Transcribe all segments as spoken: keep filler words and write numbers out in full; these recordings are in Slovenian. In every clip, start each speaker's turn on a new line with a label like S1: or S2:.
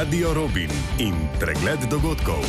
S1: Radio Robin in pregled dogodkov.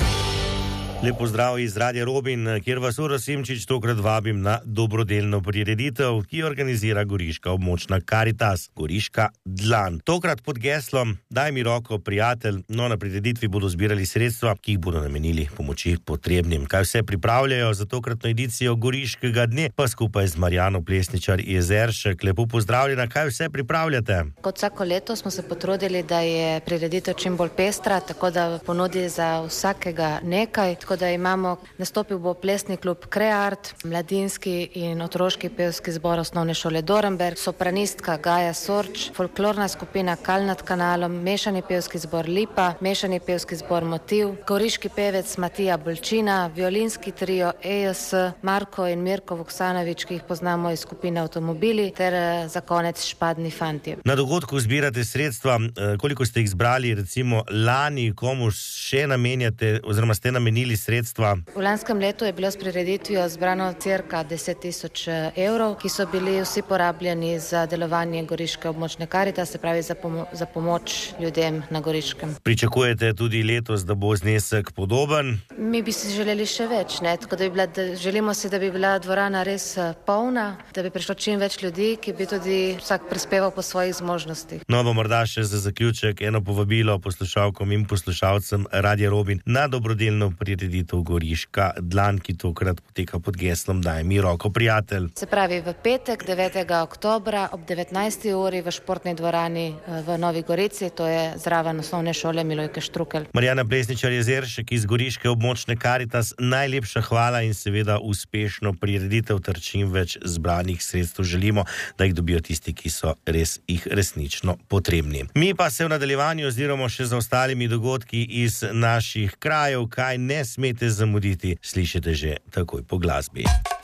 S2: Lep pozdrav iz Radia Robin, kjer vas Uroš Simčič tokrat vabim na dobrodelno prireditev, ki organizira Goriška območna Karitas, Goriška dlan. Tokrat pod geslom Daj mi roko, prijatelj. No, na prireditvi bodo zbirali sredstva, ki jih bodo namenili pomoči potrebnim. Kaj vse pripravljajo za tokratno edicijo Goriškega dne, pa skupaj z Marjano Plesničar-Jezeršek. Lepo pozdravljena, kaj vse pripravljate?
S3: Kot vsako leto smo se potrudili, da je prireditev čim bolj pestra, tako da ponudi za vsakega nekaj. Tako da imamo, nastopil bo plesni klub Kreart, mladinski in otroški pevski zbor osnovne šole Dorenberg, sopranistka Gaja Sorč, folklorna skupina Kal nad kanalom, mešani pevski zbor Lipa, mešani pevski zbor Motiv, goriški pevec Matija Bolčina, violinski trio E J S, Marko in Mirko Vuksanovič, ki jih poznamo iz skupine Avtomobili, ter za konec Špadni fantje.
S2: Na dogodku zbirate sredstva, koliko ste jih zbrali, recimo lani, komu še namenjate oziroma ste namenili sredstva?
S3: V lanskem letu je bilo s prireditvijo zbrano cirka deset tisoč evrov, ki so bili vsi porabljeni za delovanje Goriške območne Karitas, se pravi za, pomo- za pomoč ljudem na Goriškem.
S2: Pričakujete tudi letos, da bo znesek podoben?
S3: Mi bi si želeli še več, ne? Tako da bi bila, da želimo si, da bi bila dvorana res polna, da bi prišlo čim več ljudi, ki bi tudi vsak prispeval po svojih zmožnostih.
S2: No, bo morda še za zaključek eno povabilo poslušalkom in poslušalcem Radia Robin na dobrodelno prireditev Goriška dlan, ki tokrat poteka pod geslom Daj mi roko, prijatelj.
S3: Se pravi v petek, devetega oktobra ob devetnajsti uri v športni dvorani v Novi Gorici, to je zraven osnovne šole Milojke Štrukelj.
S2: Marjana Plesničar-Jezeršek iz Goriške območne Karitas, najlepša hvala in seveda uspešno prireditev ter čim več zbranih sredstev želimo, da jih dobijo tisti, ki so res jih resnično potrebni. Mi pa se v nadaljevanju oziroma še za ostalimi dogodki iz naših krajev, kaj ne smete zamuditi, slišite že takoj po glasbi.